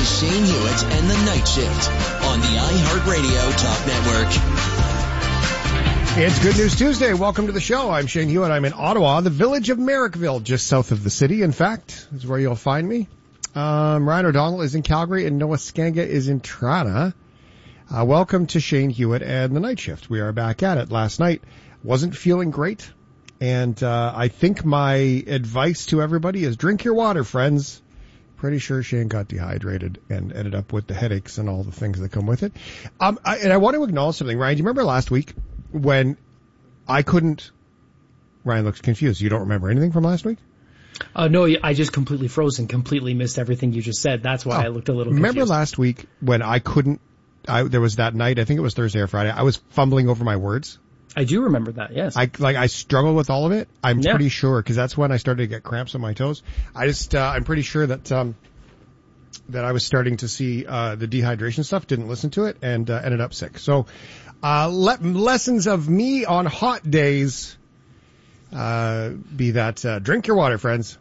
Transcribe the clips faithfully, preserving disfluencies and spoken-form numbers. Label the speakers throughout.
Speaker 1: is Shane Hewitt and the Night Shift on the iHeartRadio Talk Network.
Speaker 2: It's Good News Tuesday. Welcome to the show. I'm Shane Hewitt. I'm in Ottawa, the village of Merrickville, just south of the city. In fact, is where you'll find me. Um, Ryan O'Donnell is in Calgary and Noah Skanga is in Toronto. Uh, welcome to Shane Hewitt and the Night Shift. We are back at it. Last night wasn't feeling great. And uh, I think my advice to everybody is drink your water, friends. Pretty sure Shane got dehydrated and ended up with the headaches and all the things that come with it. Um, I, and I want to acknowledge something. Ryan, do you remember last week when I couldn't... Ryan looks confused. You don't remember anything from last week?
Speaker 3: Uh, no, I just completely froze and completely missed everything you just said. That's why oh, I looked a little confused.
Speaker 2: Remember last week when I couldn't... I, there was that night, I think it was Thursday or Friday, I was fumbling over my words.
Speaker 3: I do remember that, yes.
Speaker 2: I like I struggled with all of it. I'm
Speaker 3: yeah.
Speaker 2: pretty sure because that's when I started to get cramps on my toes. I just uh, I'm pretty sure that um that I was starting to see uh the dehydration stuff. Didn't listen to it and uh, ended up sick. So uh le- lessons of me on hot days. Uh, be that uh, drink your water, friends.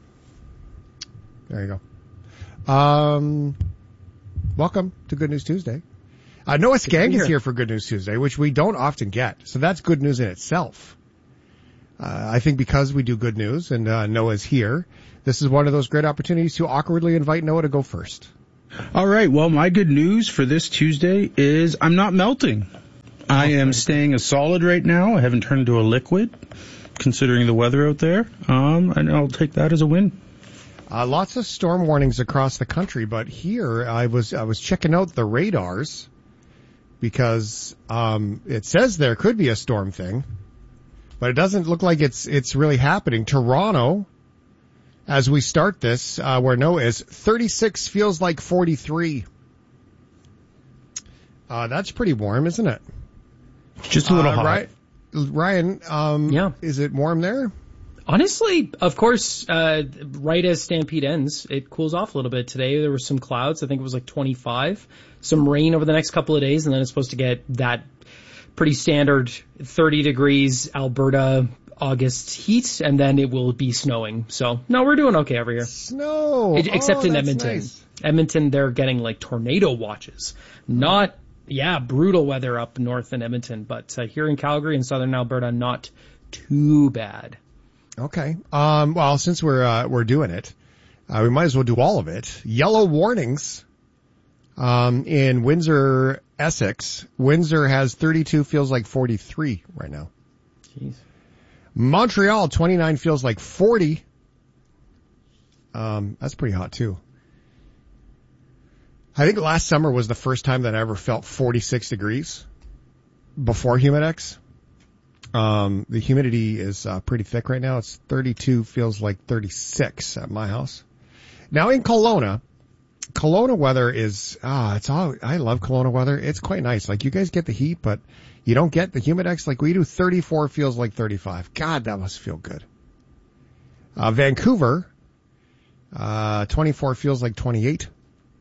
Speaker 2: There you go. Um, welcome to Good News Tuesday. Uh, Noah Skang is here for Good News Tuesday, which we don't often get. So that's good news in itself. Uh, I think because we do good news and uh, Noah's here, this is one of those great opportunities to awkwardly invite Noah to go first.
Speaker 4: All right. Well, my good news for this Tuesday is I'm not melting. I am staying a solid right now. I haven't turned into a liquid, considering the weather out there. Um, and I'll take that as a win.
Speaker 2: Uh, lots of storm warnings across the country, but here I was I was checking out the radars. Because um, it says there could be a storm thing, but it doesn't look like it's it's really happening. Toronto, as we start this, uh, where Noah is, thirty-six feels like forty-three. Uh, that's pretty warm, isn't it?
Speaker 4: Just a little
Speaker 2: uh,
Speaker 4: hot.
Speaker 2: Ryan, Ryan um,
Speaker 3: yeah.
Speaker 2: is it warm there?
Speaker 3: Honestly, of course, uh, right as Stampede ends, it cools off a little bit. Today there were some clouds. I think it was like twenty-five. Some rain over the next couple of days, and then it's supposed to get that pretty standard thirty degrees Alberta August heat, and then it will be snowing. So, no, we're doing okay over here.
Speaker 2: Snow!
Speaker 3: It, except
Speaker 2: oh,
Speaker 3: in
Speaker 2: that's
Speaker 3: Edmonton.
Speaker 2: Nice.
Speaker 3: Edmonton, they're getting like tornado watches. Not, yeah, brutal weather up north in Edmonton, but uh, here in Calgary and southern Alberta, not too bad.
Speaker 2: Okay. Um, well, since we're uh, we're doing it, uh, we might as well do all of it. Yellow warnings um, in Windsor, Essex. Windsor has thirty-two, feels like forty-three right now.
Speaker 3: Jeez.
Speaker 2: Montreal, twenty-nine, feels like forty. Um, that's pretty hot too. I think last summer was the first time that I ever felt forty-six degrees before Humidex. Um, the humidity is uh, pretty thick right now. It's thirty-two, feels like thirty-six at my house. Now in Kelowna, Kelowna weather is, ah, it's all, I love Kelowna weather. It's quite nice. Like you guys get the heat, but you don't get the Humidex like we do. thirty-four feels like thirty-five. God, that must feel good. Uh, Vancouver, uh, twenty-four feels like twenty-eight.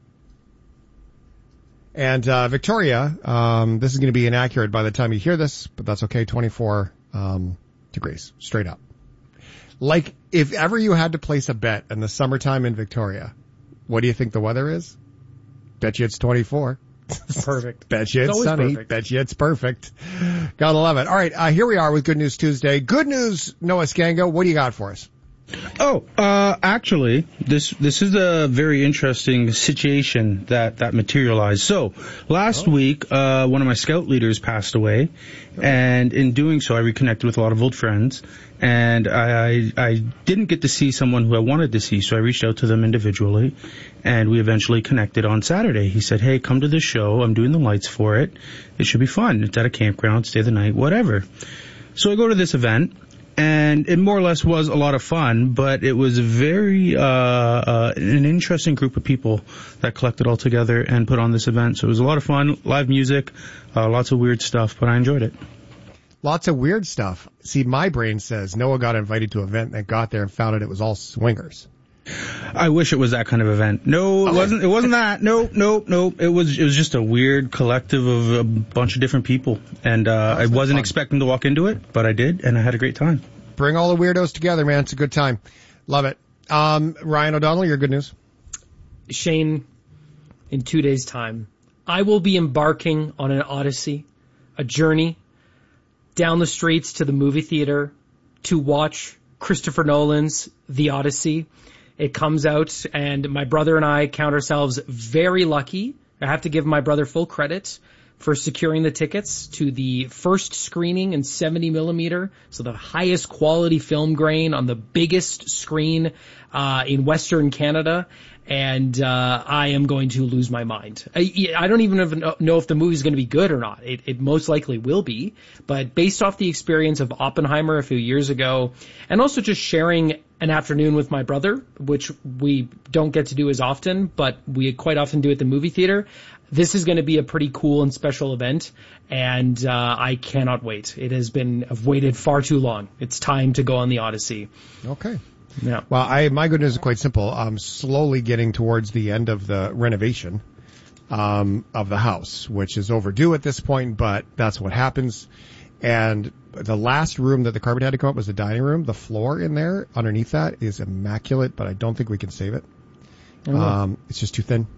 Speaker 2: And uh Victoria, um this is going to be inaccurate by the time you hear this, but that's okay, twenty-four um degrees, straight up. Like, if ever you had to place a bet in the summertime in Victoria, what do you think the weather is? Bet you it's twenty-four.
Speaker 3: Perfect.
Speaker 2: Bet you it's, it's sunny. Perfect. Bet you it's perfect. Gotta love it. All right, uh here we are with Good News Tuesday. Good news, Noah Scango. What do you got for us?
Speaker 4: Oh, uh, actually, this this is a very interesting situation that, that materialized. So, last oh. week, uh, one of my scout leaders passed away, oh. and in doing so, I reconnected with a lot of old friends, and I, I I didn't get to see someone who I wanted to see, so I reached out to them individually, and we eventually connected on Saturday. He said, hey, come to this show. I'm doing the lights for it. It should be fun. It's at a campground, stay the night, whatever. So I go to this event. And it more or less was a lot of fun, but it was very, uh, uh, an interesting group of people that collected all together and put on this event. So it was a lot of fun, live music, uh, lots of weird stuff, but I enjoyed it.
Speaker 2: Lots of weird stuff. See, my brain says Noah got invited to an event and got there and found out it was all swingers.
Speaker 4: I wish it was that kind of event. No, it wasn't, it wasn't that. Nope, nope, nope. It was, it was just a weird collective of a bunch of different people. And, uh, I wasn't fun. expecting to walk into it, but I did, and I had a great time.
Speaker 2: Bring all the weirdos together, man. It's a good time. Love it. Um, Ryan O'Donnell, your good news.
Speaker 3: Shane, in two days' time, I will be embarking on an odyssey, a journey down the streets to the movie theater to watch Christopher Nolan's The Odyssey. It comes out, and my brother and I count ourselves very lucky. I have to give my brother full credit for securing the tickets to the first screening in seventy millimeter, so the highest quality film grain on the biggest screen uh in Western Canada. And uh I am going to lose my mind. I, I don't even know if the movie's going to be good or not. It, it most likely will be. But based off the experience of Oppenheimer a few years ago, and also just sharing an afternoon with my brother, which we don't get to do as often, but we quite often do at the movie theater, this is going to be a pretty cool and special event, and uh I cannot wait. It has been, I've waited far too long. It's time to go on the Odyssey.
Speaker 2: Okay.
Speaker 3: Yeah.
Speaker 2: Well, I, my good news is quite simple. I'm slowly getting towards the end of the renovation um, of the house, which is overdue at this point, but that's what happens. And the last room that the carpet had to come up was the dining room. The floor in there underneath that is immaculate, but I don't think we can save it.
Speaker 3: Oh.
Speaker 2: Um, it's just too thin.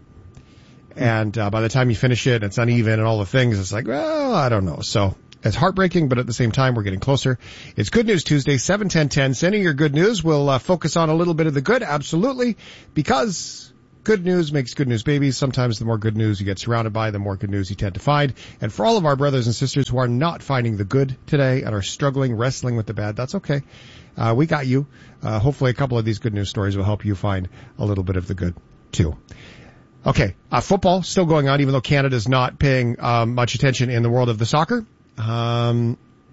Speaker 2: And uh, by the time you finish it, it's uneven and all the things. It's like, well, I don't know. So it's heartbreaking, but at the same time, we're getting closer. It's Good News Tuesday, seven ten ten. Sending your good news. We'll uh, focus on a little bit of the good, absolutely, because good news makes good news babies. Sometimes the more good news you get surrounded by, the more good news you tend to find. And for all of our brothers and sisters who are not finding the good today and are struggling, wrestling with the bad, that's okay. Uh, we got you. Uh, hopefully a couple of these good news stories will help you find a little bit of the good, too. Okay, uh, football still going on, even though Canada's not paying um, much attention in the world of the soccer. Um,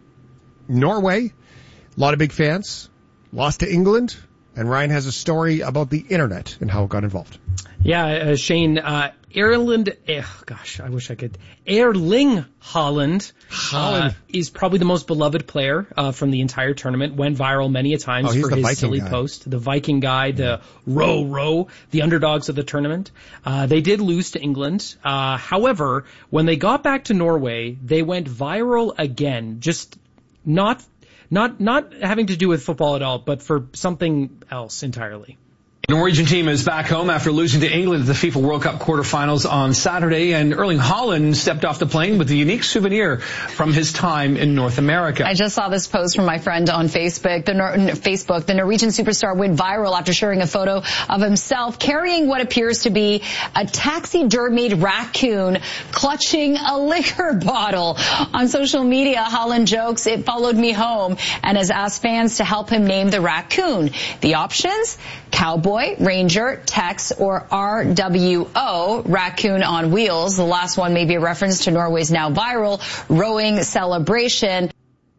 Speaker 2: Norway, a lot of big fans, lost to England, and Ryan has a story about the internet and how it got involved.
Speaker 3: Yeah, uh, Shane, uh, Ireland, eh, gosh, I wish I could. Erling Haaland,
Speaker 2: Haaland.
Speaker 3: Uh, is probably the most beloved player uh, from the entire tournament. Went viral many a times
Speaker 2: oh,
Speaker 3: for his
Speaker 2: Viking
Speaker 3: silly
Speaker 2: guy.
Speaker 3: post. The Viking guy, the row row, the underdogs of the tournament. Uh, they did lose to England. Uh, however, when they got back to Norway, they went viral again. Just not, not, not having to do with football at all, but for something else entirely.
Speaker 5: The Norwegian team is back home after losing to England at the FIFA World Cup quarterfinals on Saturday, and Erling Haaland stepped off the plane with a unique souvenir from his time in North America.
Speaker 6: I just saw this post from my friend on Facebook. The Nor- Facebook, the Norwegian superstar went viral after sharing a photo of himself carrying what appears to be a taxidermied raccoon clutching a liquor bottle. On social media, Haaland jokes, "It followed me home," and has asked fans to help him name the raccoon. The options: Cowboy, Ranger, Tex, or R W O, Raccoon on Wheels. The last one may be a reference to Norway's now viral rowing celebration.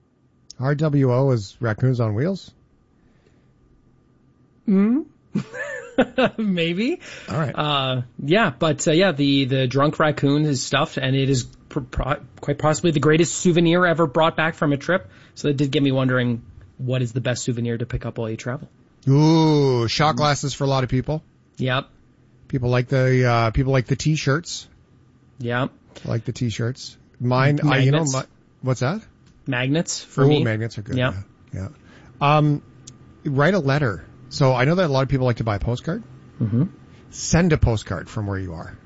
Speaker 2: R W O is Raccoons on Wheels?
Speaker 3: Hmm? Maybe.
Speaker 2: All right.
Speaker 3: Uh, yeah, but uh, yeah, the, the drunk raccoon is stuffed, and it is pr- pro- quite possibly the greatest souvenir ever brought back from a trip. So that did get me wondering, what is the best souvenir to pick up while you travel?
Speaker 2: Ooh, shot glasses for a lot of people.
Speaker 3: Yep.
Speaker 2: People like the uh, people like the T-shirts.
Speaker 3: Yep.
Speaker 2: Like the T-shirts. Mine, I, you know,
Speaker 3: Magnets.
Speaker 2: my, what's that?
Speaker 3: Magnets for
Speaker 2: Ooh,
Speaker 3: me.
Speaker 2: magnets are good.
Speaker 3: Yep.
Speaker 2: Yeah. yeah. Um, write a letter. So I know that a lot of people like to buy a postcard.
Speaker 3: Mm-hmm.
Speaker 2: Send a postcard from where you are.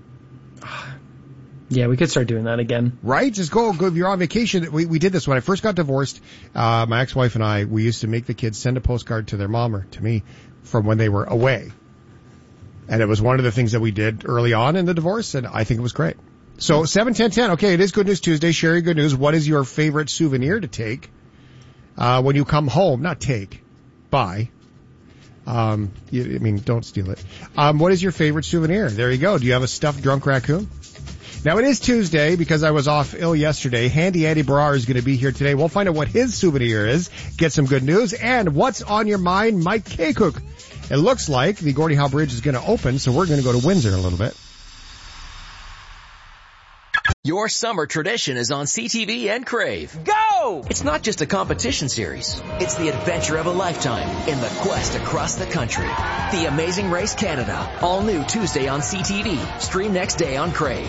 Speaker 3: Yeah, we could start doing that again.
Speaker 2: Right? Just go, go if you're on vacation. We, we did this when I first got divorced. Uh, my ex-wife and I, we used to make the kids send a postcard to their mom or to me from when they were away. And it was one of the things that we did early on in the divorce, and I think it was great. So seven ten ten. Okay, it is Good News Tuesday. Share your good news. What is your favorite souvenir to take uh, when you come home? Not take, buy. Um, you, I mean, don't steal it. Um, what is your favorite souvenir? There you go. Do you have a stuffed drunk raccoon? Now, it is Tuesday because I was off ill yesterday. Handy Andy Barrar is going to be here today. We'll find out what his souvenir is, get some good news, and what's on your mind, Mike Kaycook. It looks like the Gordie Howe Bridge is going to open, so we're going to go to Windsor in a little bit.
Speaker 1: Your summer tradition is on C T V and Crave. Go! It's not just a competition series. It's the adventure of a lifetime in the quest across the country. The Amazing Race Canada. All new Tuesday on C T V. Stream next day on Crave.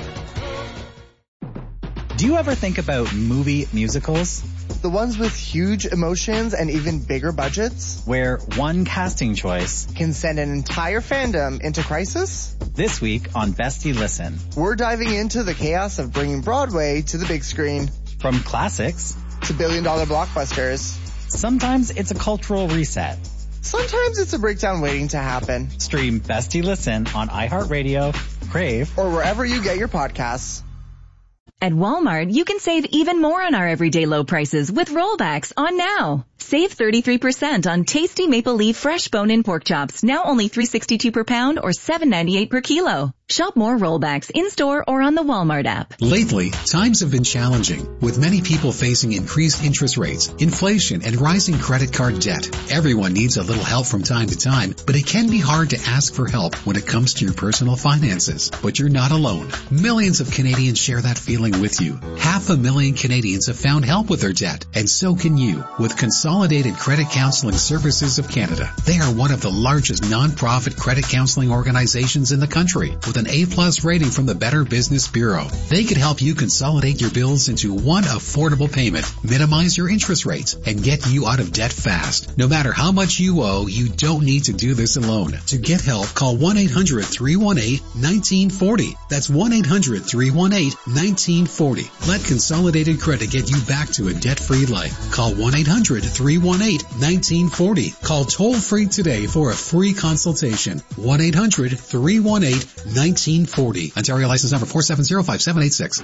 Speaker 7: Do you ever think about movie musicals?
Speaker 8: The ones with huge emotions and even bigger budgets?
Speaker 7: Where one casting choice
Speaker 8: can send an entire fandom into crisis?
Speaker 7: This week on Bestie Listen.
Speaker 8: We're diving into the chaos of bringing Broadway to the big screen.
Speaker 7: From classics
Speaker 8: to billion-dollar blockbusters.
Speaker 7: Sometimes it's a cultural reset.
Speaker 8: Sometimes it's a breakdown waiting to happen.
Speaker 7: Stream Bestie Listen on iHeartRadio, Crave,
Speaker 8: or wherever you get your podcasts.
Speaker 9: At Walmart, you can save even more on our everyday low prices with rollbacks on now. Save thirty-three percent on tasty maple leaf fresh bone-in pork chops, now only three dollars and sixty-two cents per pound or seven dollars and ninety-eight cents per kilo. Shop more rollbacks in-store or on the Walmart app.
Speaker 10: Lately, times have been challenging, with many people facing increased interest rates, inflation, and rising credit card debt. Everyone needs a little help from time to time, but it can be hard to ask for help when it comes to your personal finances. But you're not alone. Millions of Canadians share that feeling with you. Half a million Canadians have found help with their debt, and so can you with Consolidated Credit Counseling Services of Canada. They are one of the largest non-profit credit counseling organizations in the country, with an A-plus rating from the Better Business Bureau. They could help you consolidate your bills into one affordable payment, minimize your interest rates, and get you out of debt fast. No matter how much you owe, you don't need to do this alone. To get help, call one eight hundred, three one eight, one nine four zero. That's one eight hundred, three one eight, one nine four zero. Let Consolidated Credit get you back to a debt-free life. Call one eight hundred, three one eight, one nine four zero. Call toll-free today for a free consultation. one eight hundred, three one eight, one nine four zero. Ontario license number four seven zero, five seven eight six.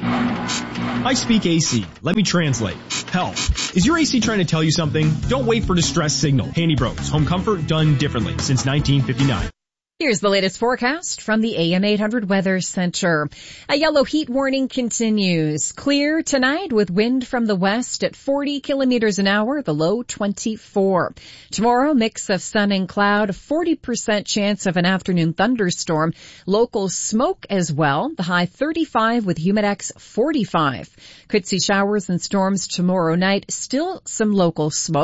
Speaker 11: I speak A C. Let me translate. Help. Is your A C trying to tell you something? Don't wait for distress signal. Handy Bros. Home comfort done differently since nineteen fifty-nine.
Speaker 12: Here's the latest forecast from the A M eight hundred Weather Center. A yellow heat warning continues. Clear tonight with wind from the west at forty kilometers an hour, the low twenty-four. Tomorrow, mix of sun and cloud, forty percent chance of an afternoon thunderstorm. Local smoke as well, the high thirty-five with humidex forty-five. Could see showers and storms tomorrow night, still some local smoke.